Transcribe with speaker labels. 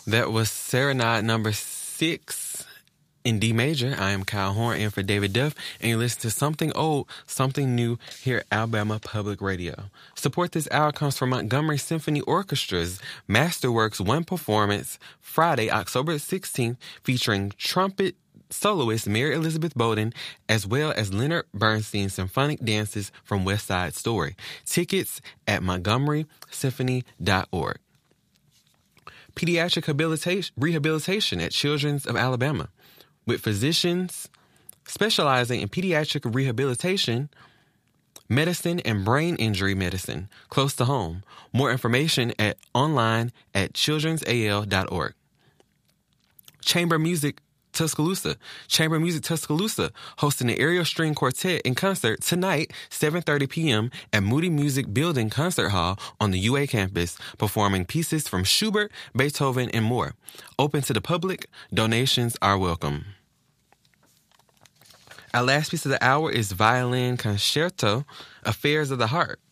Speaker 1: That was Serenade number 6 in D major. I am Kyle Horn in for David Duff, and you listen to Something Old, Something New here at Alabama Public Radio. Support this hour comes from Montgomery Symphony Orchestra's Masterworks One Performance, Friday, October 16th, featuring trumpet soloist Mary Elizabeth Bowden, as well as Leonard Bernstein's symphonic dances from West Side Story. Tickets at montgomerysymphony.org. Pediatric rehabilitation at Children's of Alabama, with physicians specializing in pediatric rehabilitation, medicine, and brain injury medicine close to home. More information online at childrensal.org. Chamber Music Tuscaloosa hosting the Aerial String Quartet in concert tonight, 7:30 p.m. at Moody Music Building Concert Hall on the UA campus, performing pieces from Schubert, Beethoven, and more. Open to the public. Donations are welcome. Our last piece of the hour is Violin Concerto, Affairs of the Heart,